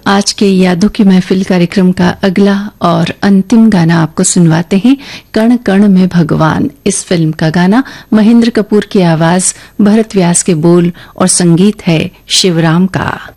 आज के यादों की महफिल कार्यक्रम का अगला और अंतिम गाना आपको सुनवाते हैं। कण कण में भगवान इस फिल्म का गाना, महेंद्र कपूर की आवाज, भरत व्यास के बोल और संगीत है शिवराम का।